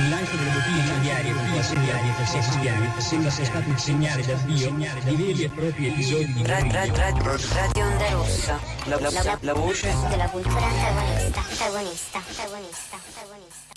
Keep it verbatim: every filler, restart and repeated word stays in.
Il lancio delle bottiglie incendiarie con incendiarie per sei spiani sembra sia stato il segnale d'avvio di veri e propri episodi di Ra- ra- ra- Radio Onda Rossa, la, la, la, la voce della cultura antagonista, antagonista, antagonista, antagonista.